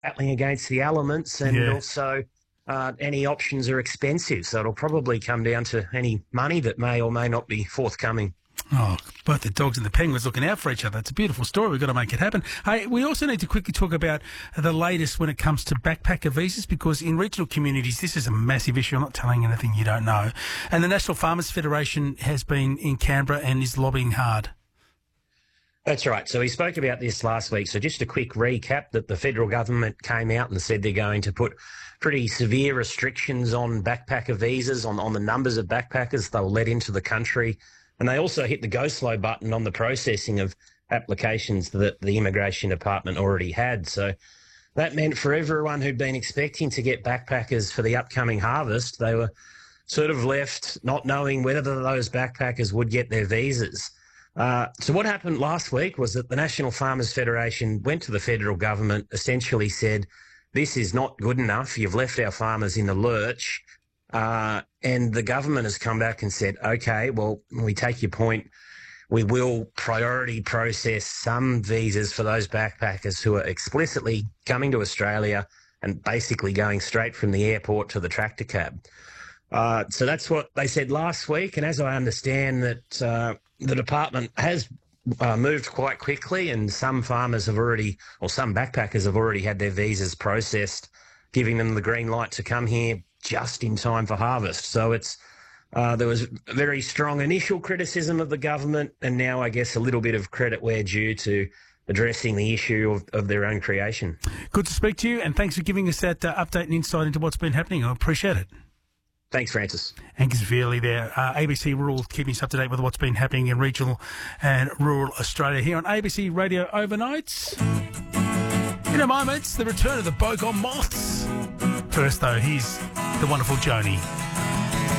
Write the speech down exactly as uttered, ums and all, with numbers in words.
battling against the elements, and Yeah. also uh, any options are expensive. So it'll probably come down to any money that may or may not be forthcoming. Oh, both the dogs and the penguins looking out for each other. It's a beautiful story. We've got to make it happen. Hey, we also need to quickly talk about the latest when it comes to backpacker visas, because in regional communities, this is a massive issue. I'm not telling you anything you don't know. And the National Farmers Federation has been in Canberra and is lobbying hard. That's right. So we spoke about this last week. So just a quick recap that the federal government came out and said they're going to put pretty severe restrictions on backpacker visas, on, on the numbers of backpackers they'll let into the country. And they also hit the go slow button on the processing of applications that the Immigration Department already had. So that meant for everyone who'd been expecting to get backpackers for the upcoming harvest, they were sort of left not knowing whether those backpackers would get their visas. Uh, so what happened last week was that the National Farmers Federation went to the federal government, essentially said, this is not good enough. You've left our farmers in the lurch. Uh, and the government has come back and said, OK, well, we take your point. We will priority process some visas for those backpackers who are explicitly coming to Australia and basically going straight from the airport to the tractor cab. Uh, so that's what they said last week. And as I understand that uh, the department has uh, moved quite quickly, and some farmers have already, or some backpackers have already had their visas processed, giving them the green light to come here just in time for harvest. So it's uh, there was very strong initial criticism of the government, and now I guess a little bit of credit where due to addressing the issue of, of their own creation. Good to speak to you, and thanks for giving us that uh, update and insight into what's been happening. I appreciate it. Thanks, Francis. Angus Veerley there, uh, A B C Rural, keeping us up to date with what's been happening in regional and rural Australia here on A B C Radio Overnights. In a moment, the return of the Bogong Moths. First, though, here's the wonderful Joni.